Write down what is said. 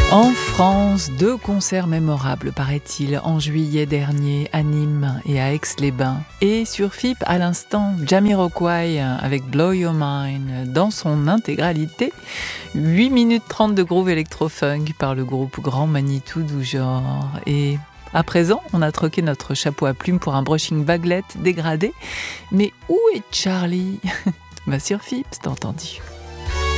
En France, 2 concerts mémorables, paraît-il, en juillet dernier, à Nîmes et à Aix-les-Bains. Et sur FIP, à l'instant, Jamiroquai avec Blow Your Mind dans son intégralité. 8 minutes 30 de groove électro-funk par le groupe Grand Manitou du genre. Et à présent, on a troqué notre chapeau à plumes pour un brushing baguelette dégradé. Mais où est Charlie ? Sur FIP, c'est entendu.